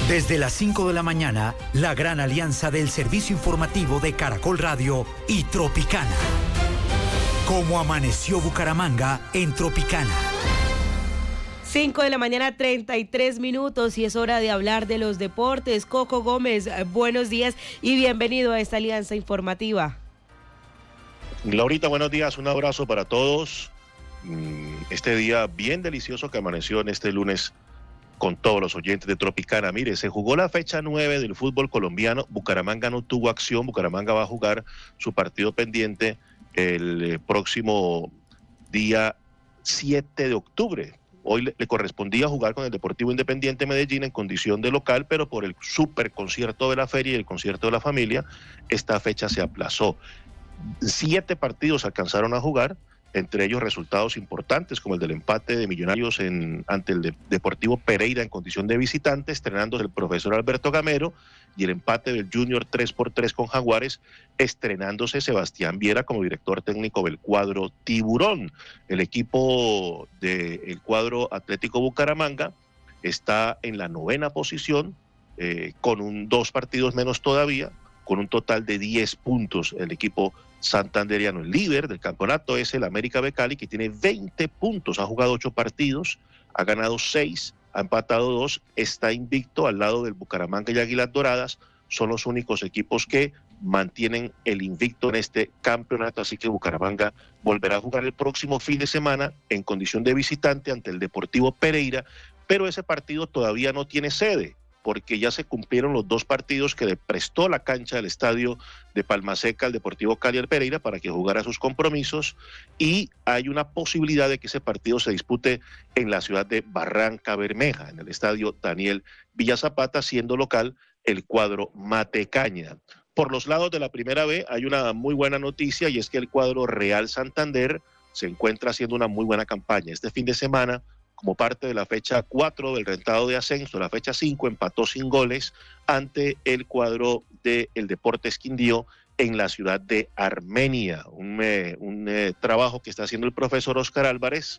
Desde las 5 de la mañana, la gran alianza del servicio informativo de Caracol Radio y Tropicana. Cómo amaneció Bucaramanga en Tropicana. 5 de la mañana, 33 minutos, y es hora de hablar de los deportes. Coco Gómez, buenos días y bienvenido a esta alianza informativa. Laurita, buenos días, un abrazo para todos. Este día bien delicioso que amaneció en este lunes con todos los oyentes de Tropicana. Mire, se jugó la fecha 9 del fútbol colombiano. Bucaramanga no tuvo acción. Bucaramanga va a jugar su partido pendiente el próximo día 7 de octubre. Hoy le correspondía jugar con el Deportivo Independiente Medellín en condición de local, pero por el super concierto de la feria y el concierto de la familia, esta fecha se aplazó. 7 partidos alcanzaron a jugar, entre ellos resultados importantes como el del empate de Millonarios ante el Deportivo Pereira en condición de visitante, estrenándose el profesor Alberto Gamero, y el empate del Junior 3-3 con Jaguares, estrenándose Sebastián Viera como director técnico del cuadro Tiburón. El equipo del cuadro Atlético Bucaramanga está en la 9ª posición, con 2 partidos menos todavía, con un total de 10 puntos. El equipo santanderiano, el líder del campeonato, es el América de Cali, que tiene 20 puntos, ha jugado 8 partidos, ha ganado 6, ha empatado 2, está invicto al lado del Bucaramanga y Águilas Doradas. Son los únicos equipos que mantienen el invicto en este campeonato, así que Bucaramanga volverá a jugar el próximo fin de semana en condición de visitante ante el Deportivo Pereira, pero ese partido todavía no tiene sede, porque ya se cumplieron los 2 partidos que le prestó la cancha del estadio de Palmaseca al Deportivo Cali al Pereira para que jugara sus compromisos, y hay una posibilidad de que ese partido se dispute en la ciudad de Barranca Bermeja, en el estadio Daniel Villazapata, siendo local el cuadro Matecaña. Por los lados de la Primera B hay una muy buena noticia, y es que el cuadro Real Santander se encuentra haciendo una muy buena campaña. Este fin de semana, como parte de la fecha 4 del rentado de ascenso, la fecha 5 empató sin goles ante el cuadro del Deportes Quindío en la ciudad de Armenia. Un trabajo que está haciendo el profesor Oscar Álvarez,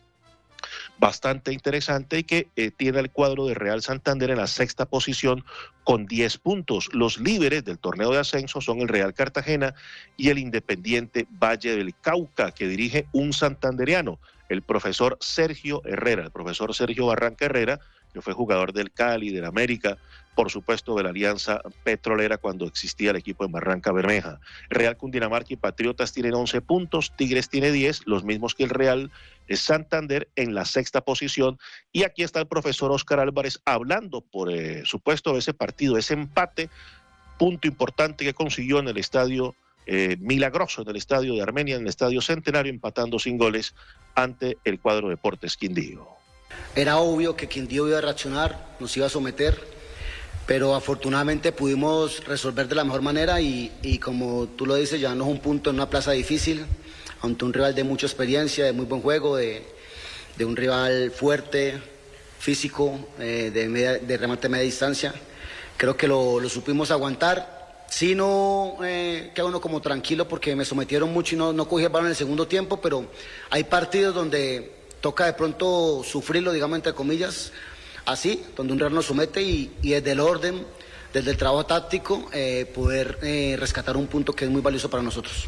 bastante interesante, y que tiene el cuadro de Real Santander en la 6ª posición con 10 puntos. Los líderes del torneo de ascenso son el Real Cartagena y el Independiente Valle del Cauca, que dirige un santandereano, el profesor Sergio Herrera, el profesor Sergio Barranca Herrera, que fue jugador del Cali, del América, por supuesto de la Alianza Petrolera cuando existía el equipo en Barranca Bermeja. Real Cundinamarca y Patriotas tienen 11 puntos, Tigres tiene 10, los mismos que el Real Santander en la 6ª posición. Y aquí está el profesor Oscar Álvarez hablando, por supuesto, de ese partido, ese empate, punto importante que consiguió en el estadio milagroso, en el estadio de Armenia, en el estadio Centenario, empatando sin goles ante el cuadro Deportes Quindío. Era obvio que Quindío iba a reaccionar, nos iba a someter, pero afortunadamente pudimos resolver de la mejor manera y como tú lo dices, llevarnos un punto en una plaza difícil, ante un rival de mucha experiencia, de muy buen juego, de un rival fuerte, físico, de remate media distancia. Creo que lo supimos aguantar. Sí, no queda uno como tranquilo porque me sometieron mucho y no cogí el balón en el segundo tiempo, pero hay partidos donde toca de pronto sufrirlo, digamos entre comillas, así, donde un rival nos somete y desde el orden, desde el trabajo táctico, poder rescatar un punto que es muy valioso para nosotros.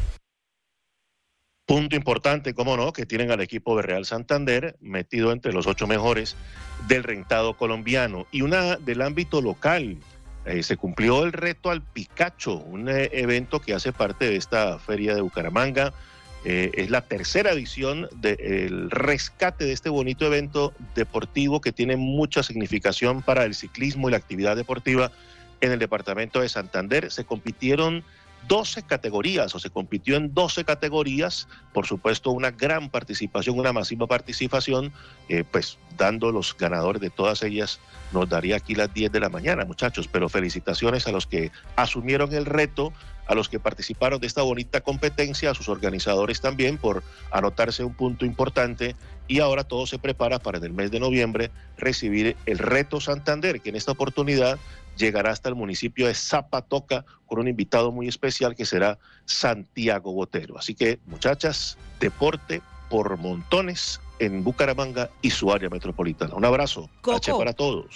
Punto importante, cómo no, que tienen al equipo de Real Santander metido entre los 8 mejores del rentado colombiano. Y una del ámbito local. Se cumplió el reto al Picacho, un evento que hace parte de esta feria de Bucaramanga. Es la 3ª edición del rescate de este bonito evento deportivo que tiene mucha significación para el ciclismo y la actividad deportiva en el departamento de Santander. Se compitieron 12 categorías, o se compitió en 12 categorías, por supuesto una gran participación, una masiva participación, pues dando los ganadores de todas ellas, nos daría aquí las 10 de la mañana, muchachos, pero felicitaciones a los que asumieron el reto, a los que participaron de esta bonita competencia, a sus organizadores también por anotarse un punto importante, y ahora todo se prepara para en el mes de noviembre recibir el reto Santander, que en esta oportunidad llegará hasta el municipio de Zapatoca con un invitado muy especial que será Santiago Botero. Así que, muchachas, deporte por montones en Bucaramanga y su área metropolitana. Un abrazo, Coco, H para todos.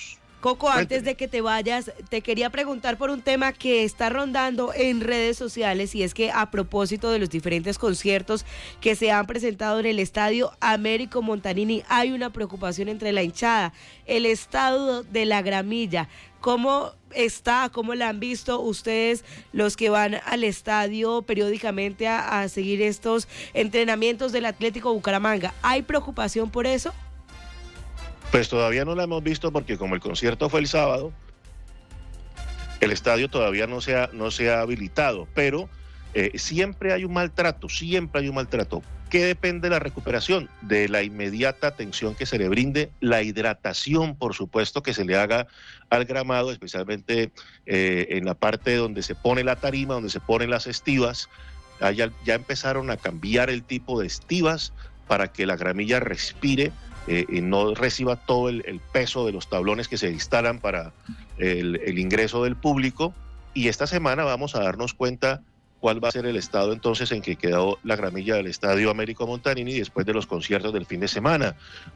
Coco, antes de que te vayas, te quería preguntar por un tema que está rondando en redes sociales, y es que a propósito de los diferentes conciertos que se han presentado en el estadio Américo Montanini, hay una preocupación entre la hinchada, el estado de la gramilla. ¿Cómo está? ¿Cómo la han visto ustedes, los que van al estadio periódicamente a seguir estos entrenamientos del Atlético Bucaramanga? ¿Hay preocupación por eso? Pues todavía no la hemos visto porque como el concierto fue el sábado, el estadio todavía no se ha habilitado, pero siempre hay un maltrato. ¿Qué depende de la recuperación? De la inmediata atención que se le brinde, la hidratación, por supuesto, que se le haga al gramado, especialmente en la parte donde se pone la tarima, donde se ponen las estivas. Ya empezaron a cambiar el tipo de estivas para que la gramilla respire y no reciba todo el peso de los tablones que se instalan para el ingreso del público. Y esta semana vamos a darnos cuenta cuál va a ser el estado entonces en que quedó la gramilla del estadio Américo Montanini después de los conciertos del fin de semana.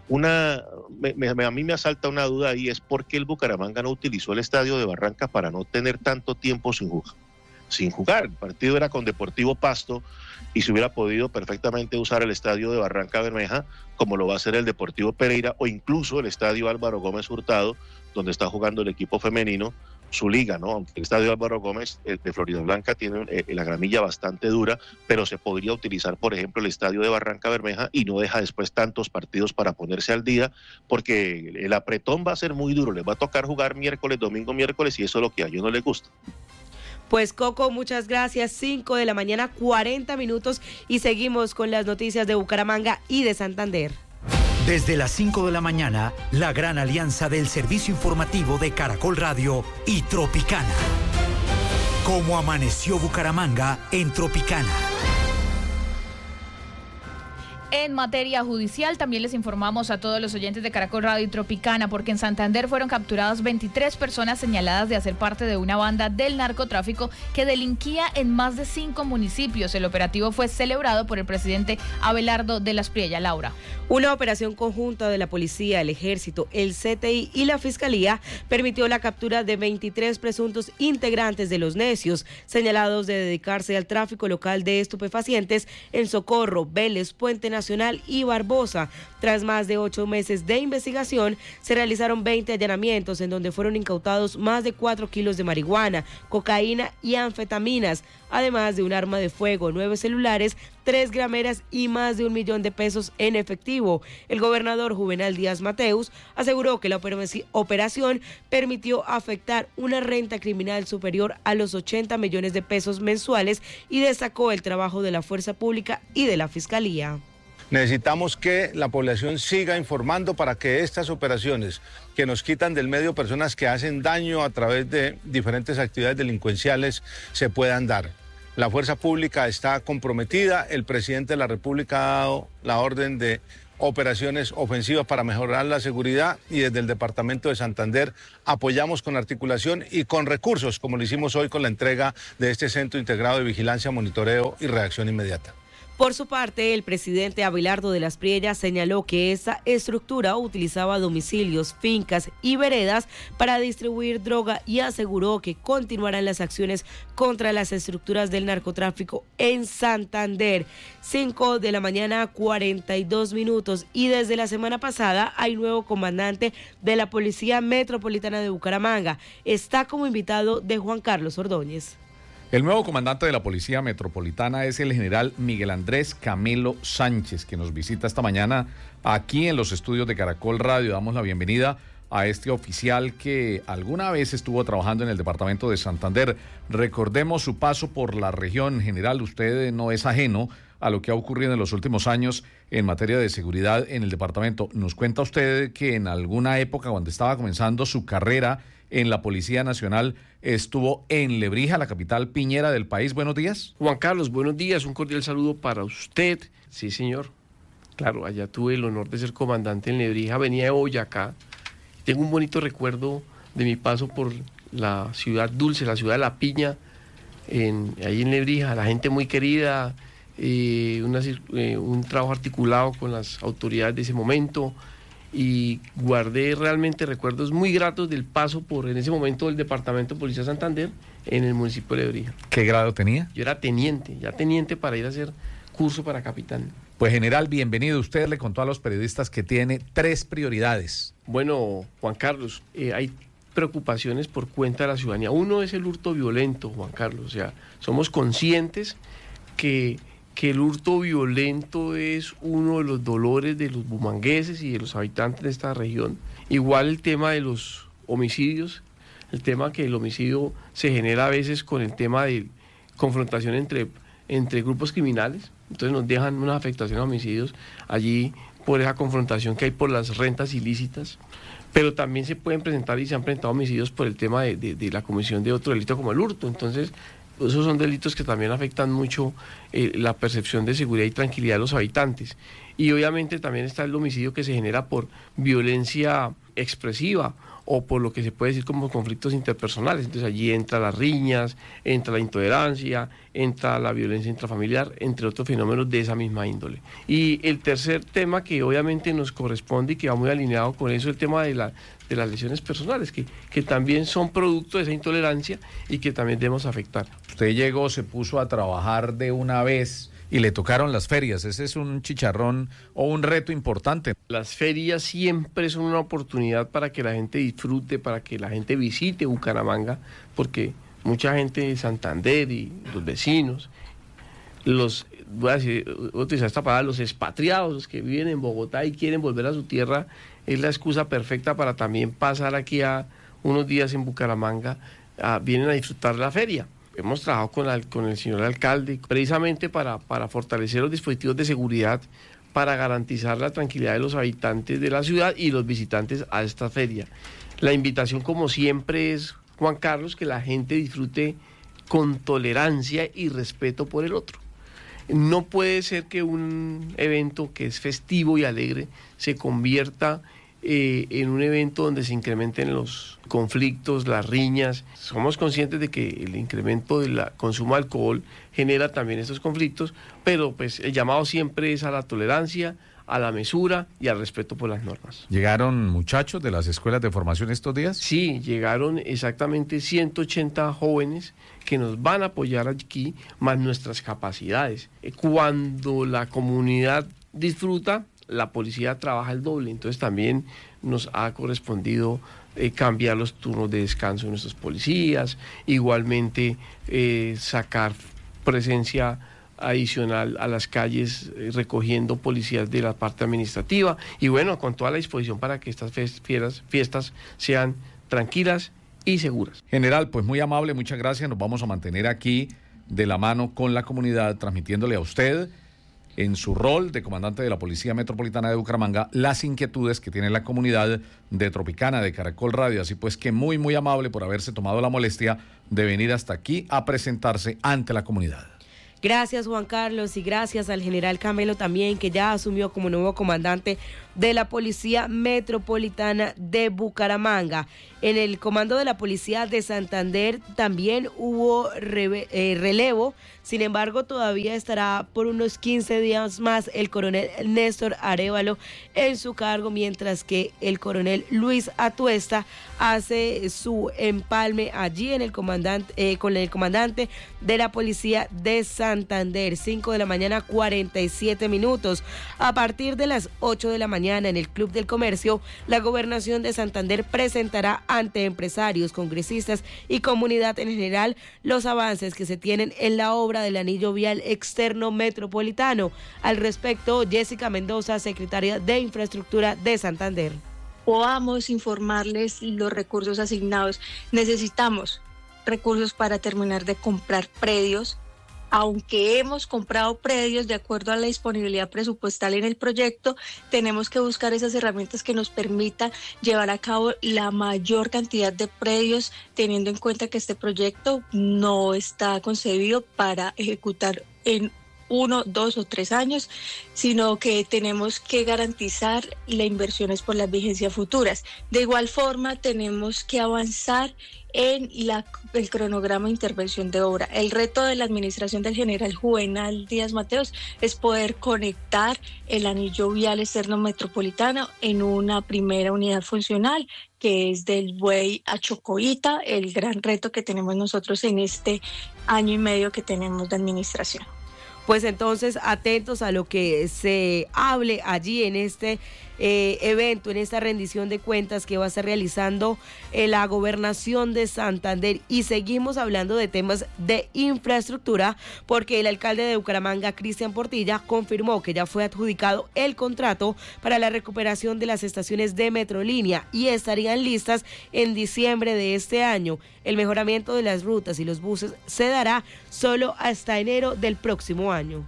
A mí me asalta una duda ahí, es por qué el Bucaramanga no utilizó el estadio de Barranca para no tener tanto tiempo sin jugar. El partido era con Deportivo Pasto y se hubiera podido perfectamente usar el estadio de Barranca Bermeja, como lo va a hacer el Deportivo Pereira, o incluso el estadio Álvaro Gómez Hurtado, donde está jugando el equipo femenino su liga, ¿no? Aunque el estadio Álvaro Gómez de Floridablanca tiene la gramilla bastante dura, pero se podría utilizar, por ejemplo, el estadio de Barranca Bermeja y no deja después tantos partidos para ponerse al día, porque el apretón va a ser muy duro, les va a tocar jugar miércoles, domingo, miércoles, y eso es lo que a ellos no les gusta. Pues Coco, muchas gracias. 5 de la mañana, 40 minutos, y seguimos con las noticias de Bucaramanga y de Santander. Desde las 5 de la mañana, la gran alianza del servicio informativo de Caracol Radio y Tropicana. Cómo amaneció Bucaramanga en Tropicana. En materia judicial, también les informamos a todos los oyentes de Caracol Radio y Tropicana, porque en Santander fueron capturadas 23 personas señaladas de hacer parte de una banda del narcotráfico que delinquía en más de 5 municipios. El operativo fue celebrado por el presidente Abelardo de las Priella. Laura. Una operación conjunta de la policía, el ejército, el CTI y la fiscalía permitió la captura de 23 presuntos integrantes de los necios, señalados de dedicarse al tráfico local de estupefacientes en Socorro, Vélez, Puente Nacional y Barbosa. Tras más de 8 meses de investigación, se realizaron 20 allanamientos en donde fueron incautados más de 4 kilos de marihuana, cocaína y anfetaminas, además de un arma de fuego, 9 celulares, 3 grameras y más de 1 millón de pesos en efectivo. El gobernador Juvenal Díaz Mateus aseguró que la operación permitió afectar una renta criminal superior a los 80 millones de pesos mensuales y destacó el trabajo de la fuerza pública y de la fiscalía. Necesitamos que la población siga informando para que estas operaciones que nos quitan del medio personas que hacen daño a través de diferentes actividades delincuenciales se puedan dar. La fuerza pública está comprometida, el presidente de la República ha dado la orden de operaciones ofensivas para mejorar la seguridad y desde el departamento de Santander apoyamos con articulación y con recursos, como lo hicimos hoy con la entrega de este Centro Integrado de Vigilancia, Monitoreo y Reacción Inmediata. Por su parte, el presidente Abelardo de las Priella señaló que esa estructura utilizaba domicilios, fincas y veredas para distribuir droga y aseguró que continuarán las acciones contra las estructuras del narcotráfico en Santander. 5 de la mañana, 42 minutos, y desde la semana pasada hay nuevo comandante de la Policía Metropolitana de Bucaramanga. Está como invitado de Juan Carlos Ordóñez. El nuevo comandante de la Policía Metropolitana es el general Miguel Andrés Camelo Sánchez, que nos visita esta mañana aquí en los estudios de Caracol Radio. Damos la bienvenida a este oficial que alguna vez estuvo trabajando en el departamento de Santander. Recordemos su paso por la región. General, usted no es ajeno a lo que ha ocurrido en los últimos años en materia de seguridad en el departamento. Nos cuenta usted que en alguna época, cuando estaba comenzando su carrera en la Policía Nacional, estuvo en Lebrija, la capital piñera del país. Buenos días. Juan Carlos, buenos días. Un cordial saludo para usted. Sí, señor. Claro, allá tuve el honor de ser comandante en Lebrija. Venía de Boyacá. Tengo un bonito recuerdo de mi paso por la ciudad dulce, la ciudad de La Piña, ahí en Lebrija. La gente muy querida, un trabajo articulado con las autoridades de ese momento y guardé realmente recuerdos muy gratos del paso por, en ese momento, el Departamento de Policía de Santander en el municipio de Lebrija. ¿Qué grado tenía? Yo era teniente, ya teniente para ir a hacer curso para capitán. Pues general, bienvenido. Usted le contó a los periodistas que tiene 3 prioridades. Bueno, Juan Carlos, hay preocupaciones por cuenta de la ciudadanía. Uno es el hurto violento, Juan Carlos. O sea, somos conscientes que el hurto violento es uno de los dolores de los bumangueses y de los habitantes de esta región. Igual el tema de los homicidios, el tema que el homicidio se genera a veces con el tema de confrontación entre grupos criminales. Entonces nos dejan una afectación a homicidios allí por esa confrontación que hay por las rentas ilícitas, pero también se pueden presentar y se han presentado homicidios por el tema de la comisión de otro delito como el hurto. Entonces esos son delitos que también afectan mucho la percepción de seguridad y tranquilidad de los habitantes. Y obviamente también está el homicidio que se genera por violencia expresiva o por lo que se puede decir como conflictos interpersonales. Entonces allí entra las riñas, entra la intolerancia, entra la violencia intrafamiliar, entre otros fenómenos de esa misma índole. Y el tercer tema que obviamente nos corresponde y que va muy alineado con eso, el tema de las lesiones personales, que también son producto de esa intolerancia y que también debemos afectar. Usted llegó, se puso a trabajar de una vez y le tocaron las ferias. Ese es un chicharrón o un reto importante. Las ferias siempre son una oportunidad para que la gente disfrute, para que la gente visite Bucaramanga, porque mucha gente de Santander y los vecinos, voy a utilizar esta palabra, los expatriados, los que viven en Bogotá y quieren volver a su tierra, es la excusa perfecta para también pasar aquí a unos días en Bucaramanga, vienen a disfrutar la feria. Hemos trabajado con el señor alcalde precisamente para fortalecer los dispositivos de seguridad, para garantizar la tranquilidad de los habitantes de la ciudad y los visitantes a esta feria. La invitación, como siempre, es, Juan Carlos, que la gente disfrute con tolerancia y respeto por el otro. No puede ser que un evento que es festivo y alegre se convierta en un evento donde se incrementen los conflictos, las riñas. Somos conscientes de que el incremento del consumo de alcohol genera también estos conflictos, pero pues el llamado siempre es a la tolerancia, a la mesura y al respeto por las normas. ¿Llegaron muchachos de las escuelas de formación estos días? Sí, llegaron exactamente 180 jóvenes que nos van a apoyar aquí, más nuestras capacidades. Cuando la comunidad disfruta, la policía trabaja el doble, entonces también nos ha correspondido cambiar los turnos de descanso de nuestros policías, igualmente sacar presencia adicional a las calles, recogiendo policías de la parte administrativa, y bueno, con toda la disposición para que estas fiestas sean tranquilas y seguras. General, pues muy amable, muchas gracias. Nos vamos a mantener aquí de la mano con la comunidad, transmitiéndole a usted, en su rol de comandante de la Policía Metropolitana de Bucaramanga, las inquietudes que tiene la comunidad de Tropicana, de Caracol Radio. Así pues que muy, muy amable por haberse tomado la molestia de venir hasta aquí a presentarse ante la comunidad. Gracias, Juan Carlos, y gracias al general Camelo también, que ya asumió como nuevo comandante de la Policía Metropolitana de Bucaramanga. En el comando de la Policía de Santander también hubo relevo, sin embargo todavía estará por unos 15 días más el coronel Néstor Arévalo en su cargo, mientras que el coronel Luis Atuesta hace su empalme allí en con el comandante de la Policía de Santander. 5 de la mañana, 47 minutos. A partir de las 8 de la mañana en el Club del Comercio, la Gobernación de Santander presentará ante empresarios, congresistas y comunidad en general los avances que se tienen en la obra del anillo vial externo metropolitano. Al respecto, Jessica Mendoza, secretaria de Infraestructura de Santander. Podamos informarles los recursos asignados. Necesitamos recursos para terminar de comprar predios. Aunque hemos comprado predios de acuerdo a la disponibilidad presupuestal en el proyecto, tenemos que buscar esas herramientas que nos permitan llevar a cabo la mayor cantidad de predios, teniendo en cuenta que este proyecto no está concebido para ejecutar en 1, 2 o 3 años, sino que tenemos que garantizar la inversión por las vigencias futuras. De igual forma, tenemos que avanzar en el cronograma de intervención de obra. El reto de la administración del general Juvenal Díaz Mateos es poder conectar el anillo vial externo metropolitano en una primera unidad funcional, que es del Buey a Chocoita, el gran reto que tenemos nosotros en este año y medio que tenemos de administración. Pues entonces, atentos a lo que se hable allí en este evento, en esta rendición de cuentas que va a estar realizando la Gobernación de Santander. Y seguimos hablando de temas de infraestructura, porque el alcalde de Bucaramanga, Cristian Portilla, confirmó que ya fue adjudicado el contrato para la recuperación de las estaciones de Metrolínea y estarían listas en diciembre de este año. El mejoramiento de las rutas y los buses se dará solo hasta enero del próximo año.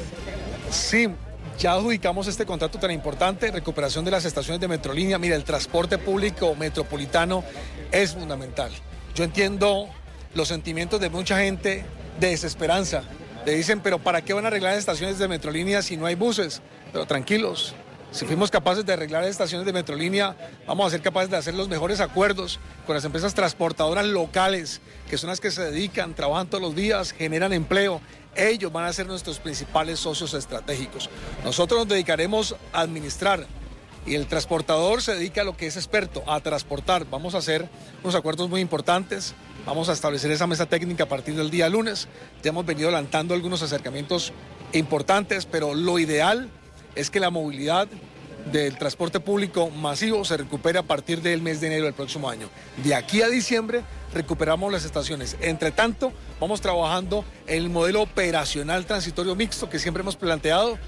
Sí, ya adjudicamos este contrato tan importante, recuperación de las estaciones de Metrolínea. Mira, el transporte público metropolitano es fundamental. Yo entiendo los sentimientos de mucha gente de desesperanza. Le dicen, pero ¿para qué van a arreglar las estaciones de Metrolínea si no hay buses? Pero tranquilos, si fuimos capaces de arreglar las estaciones de Metrolínea, vamos a ser capaces de hacer los mejores acuerdos con las empresas transportadoras locales, que son las que se dedican, trabajan todos los días, generan empleo. Ellos van a ser nuestros principales socios estratégicos. Nosotros nos dedicaremos a administrar y el transportador se dedica a lo que es experto, a transportar. Vamos a hacer unos acuerdos muy importantes. Vamos a establecer esa mesa técnica a partir del día lunes. Ya hemos venido adelantando algunos acercamientos importantes, pero lo ideal es que la movilidad del transporte público masivo se recupere a partir del mes de enero del próximo año. De aquí a diciembre recuperamos las estaciones. Entre tanto, vamos trabajando en el modelo operacional transitorio mixto que siempre hemos planteado.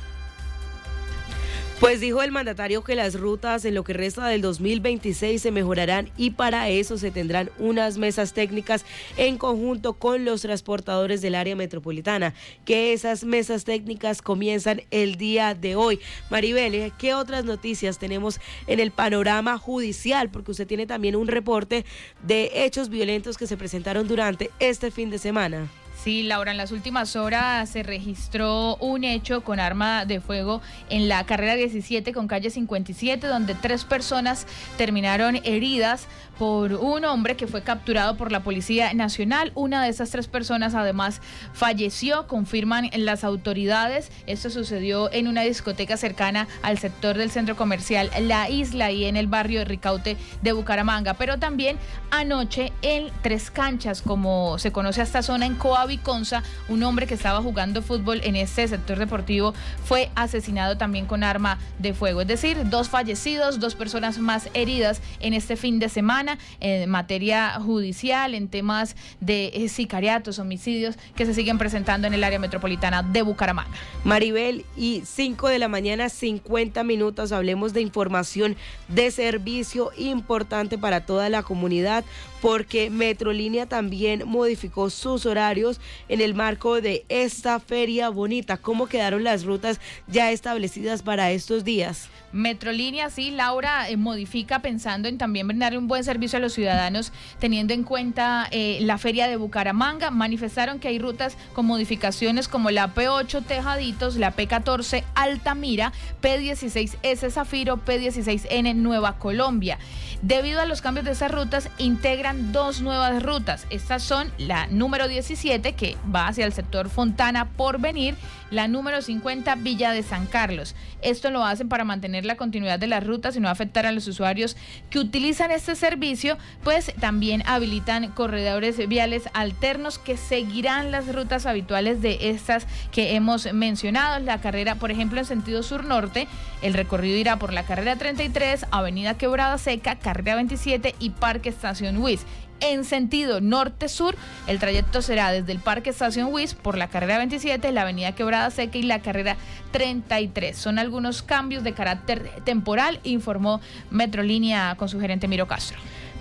Pues dijo el mandatario que las rutas en lo que resta del 2026 se mejorarán y para eso se tendrán unas mesas técnicas en conjunto con los transportadores del área metropolitana, que esas mesas técnicas comienzan el día de hoy. Maribel, ¿qué otras noticias tenemos en el panorama judicial? Porque usted tiene también un reporte de hechos violentos que se presentaron durante este fin de semana. Sí, Laura, en las últimas horas se registró un hecho con arma de fuego en la carrera 17 con calle 57, donde 3 personas terminaron heridas por un hombre que fue capturado por la Policía Nacional. Una de esas 3 personas además falleció, confirman las autoridades. Esto sucedió en una discoteca cercana al sector del centro comercial La Isla y en el barrio de Ricaute de Bucaramanga. Pero también anoche en Tres Canchas, como se conoce a esta zona, en Coaviconza, un hombre que estaba jugando fútbol en este sector deportivo fue asesinado también con arma de fuego. Es decir, 2 fallecidos, 2 personas más heridas en este fin de semana en materia judicial, en temas de sicariatos, homicidios que se siguen presentando en el área metropolitana de Bucaramanga. Maribel, y 5 de la mañana, 50 minutos, hablemos de información de servicio importante para toda la comunidad, porque Metrolínea también modificó sus horarios en el marco de esta feria bonita. ¿Cómo quedaron las rutas ya establecidas para estos días? Metrolínea, sí, Laura, modifica pensando en también brindarle un buen servicio a los ciudadanos, teniendo en cuenta la feria de Bucaramanga. Manifestaron que hay rutas con modificaciones como la P8 Tejaditos, la P14 Altamira, P16S Zafiro, P16N Nueva Colombia. Debido a los cambios de esas rutas, integran 2 nuevas rutas. Estas son la número 17, que va hacia el sector Fontana Porvenir, la número 50, Villa de San Carlos. Esto lo hacen para mantener la continuidad de las rutas y no afectar a los usuarios que utilizan este servicio, pues también habilitan corredores viales alternos que seguirán las rutas habituales de estas que hemos mencionado. La carrera, por ejemplo, en sentido sur-norte, el recorrido irá por la carrera 33, Avenida Quebrada Seca, carrera 27 y Parque Estación Huiz. En sentido norte-sur, el trayecto será desde el Parque Estación Huiz por la carrera 27, la avenida Quebrada Seca y la carrera 33. Son algunos cambios de carácter temporal, informó Metrolínea con su gerente Miro Castro.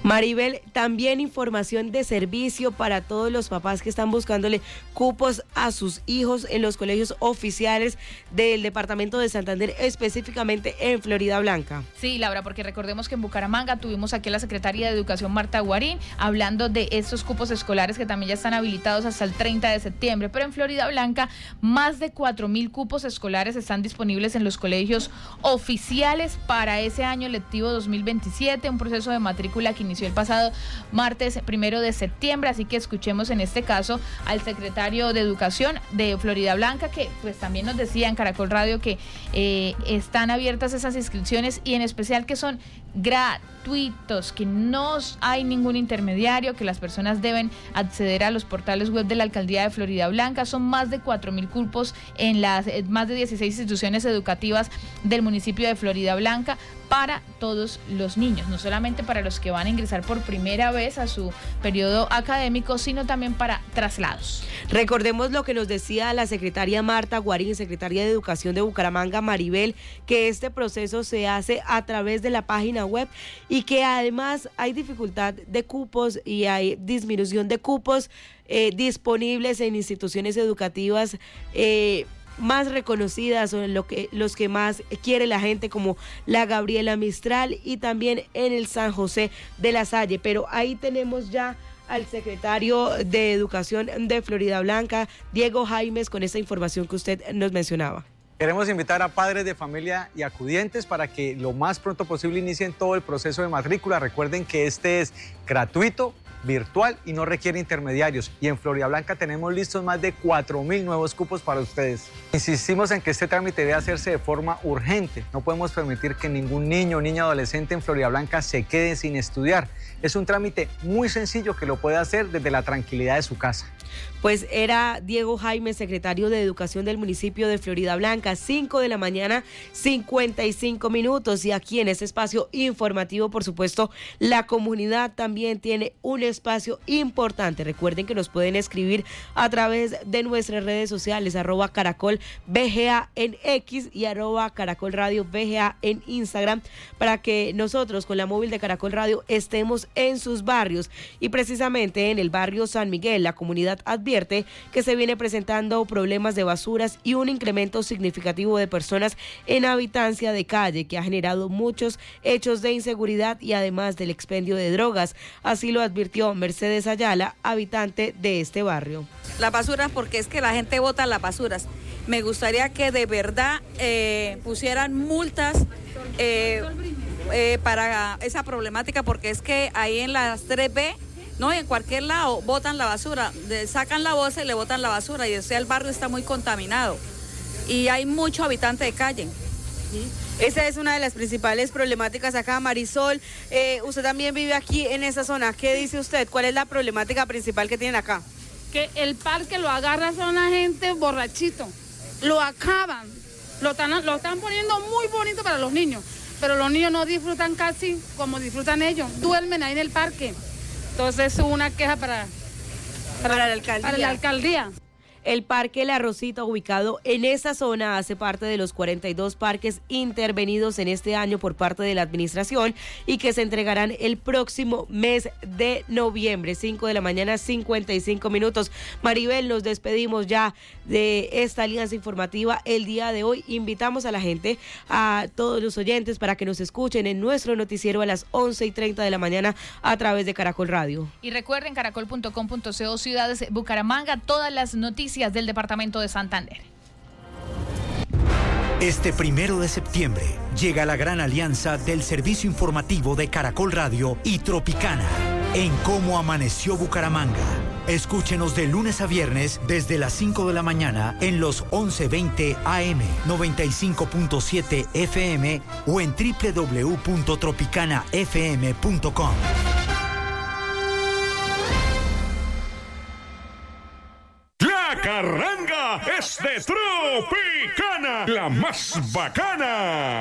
Maribel, también información de servicio para todos los papás que están buscándole cupos a sus hijos en los colegios oficiales del departamento de Santander, específicamente en Florida Blanca. Sí, Laura, porque recordemos que en Bucaramanga tuvimos aquí a la secretaria de Educación, Marta Guarín, hablando de estos cupos escolares que también ya están habilitados hasta el 30 de septiembre, pero en Florida Blanca más de 4.000 cupos escolares están disponibles en los colegios oficiales para ese año lectivo 2027, un proceso de matrícula que inició el pasado martes 1 de septiembre, así que escuchemos en este caso al secretario de Educación de Florida Blanca, que pues también nos decía en Caracol Radio que están abiertas esas inscripciones y en especial que son gratuitos, que no hay ningún intermediario, que las personas deben acceder a los portales web de la Alcaldía de Florida Blanca. Son más de 4.000 cupos en las más de 16 instituciones educativas del municipio de Florida Blanca para todos los niños, no solamente para los que van a ingresar por primera vez a su periodo académico, sino también para traslados. Recordemos lo que nos decía la secretaria Marta Guarín, secretaria de Educación de Bucaramanga, Maribel, que este proceso se hace a través de la página web y que además hay dificultad de cupos y hay disminución de cupos disponibles en instituciones educativas más reconocidas o los que más quiere la gente, como la Gabriela Mistral y también en el San José de la Salle. Pero ahí tenemos ya al secretario de Educación de Florida Blanca, Diego Jaimes, con esta información que usted nos mencionaba. Queremos invitar a padres de familia y acudientes para que lo más pronto posible inicien todo el proceso de matrícula. Recuerden que este es gratuito, virtual y no requiere intermediarios. Y en Florida Blanca tenemos listos más de 4.000 nuevos cupos para ustedes. Insistimos en que este trámite debe hacerse de forma urgente. No podemos permitir que ningún niño o niña adolescente en Florida Blanca se quede sin estudiar. Es un trámite muy sencillo que lo puede hacer desde la tranquilidad de su casa. Pues era Diego Jaime, secretario de Educación del municipio de Florida Blanca, 5 de la mañana, 55 minutos. Y aquí en este espacio informativo, por supuesto, la comunidad también tiene un espacio importante. Recuerden que nos pueden escribir a través de nuestras redes sociales, @CaracolBGA en X y @CaracolRadioBGA en Instagram, para que nosotros con la móvil de Caracol Radio estemos en sus barrios. Y precisamente en el barrio San Miguel, la comunidad advierte que se viene presentando problemas de basuras y un incremento significativo de personas en habitancia de calle, que ha generado muchos hechos de inseguridad y además del expendio de drogas. Así lo advirtió Mercedes Ayala, habitante de este barrio. Las basuras, porque es que la gente bota las basuras. Me gustaría que de verdad pusieran multas para esa problemática, porque es que ahí en las 3B, no, en cualquier lado botan la basura, sacan la bolsa y le botan la basura, y o sea, el barrio está muy contaminado y hay mucho habitante de calle. Esa es una de las principales problemáticas acá, Marisol. Usted también vive aquí en esa zona. ¿Qué dice usted? ¿Cuál es la problemática principal que tienen acá? Que el parque lo agarra a una gente borrachito, lo acaban, lo están poniendo muy bonito para los niños, pero los niños no disfrutan casi como disfrutan ellos, duermen ahí en el parque. Entonces es una queja para la alcaldía. El Parque La Rosita, ubicado en esa zona, hace parte de los 42 parques intervenidos en este año por parte de la administración y que se entregarán el próximo mes de noviembre, 5 de la mañana, 55 minutos. Maribel, nos despedimos ya de esta alianza informativa el día de hoy. Invitamos a la gente, a todos los oyentes, para que nos escuchen en nuestro noticiero a las 11:30 de la mañana a través de Caracol Radio. Y recuerden, caracol.com.co, ciudades Bucaramanga, todas las noticias del departamento de Santander. Este 1 de septiembre llega la gran alianza del servicio informativo de Caracol Radio y Tropicana en Cómo Amaneció Bucaramanga. Escúchenos de lunes a viernes desde las 5 de la mañana en los 11:20 AM, 95.7 FM o en www.tropicanafm.com. La carranga es de Tropicana, la más bacana.